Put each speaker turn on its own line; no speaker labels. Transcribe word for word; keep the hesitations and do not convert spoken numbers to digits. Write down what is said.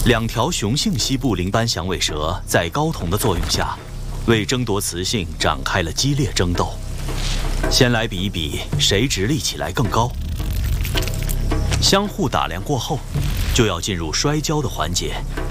两条雄性西部鳞斑响尾蛇在睾酮的作用下，为争夺雌性展开了激烈争斗。先来比一比谁直立起来更高。相互打量过后，就要进入摔跤的环节。